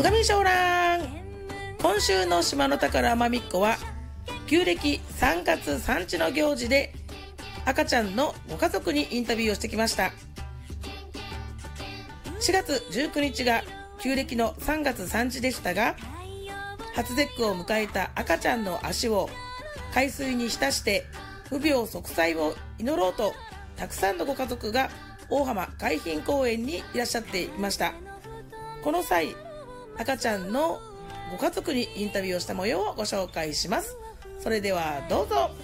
うがみしょうらん。今週の島の宝まみっこは、旧暦3月産地の行事で赤ちゃんのご家族にインタビューをしてきました。4月19日が旧暦の3月産地でしたが、初節句を迎えた赤ちゃんの足を海水に浸して無病息災を祈ろうと、たくさんのご家族が大浜海浜公園にいらっしゃっていました。この際、赤ちゃんのご家族にインタビューをした模様をご紹介します。それではどうぞ。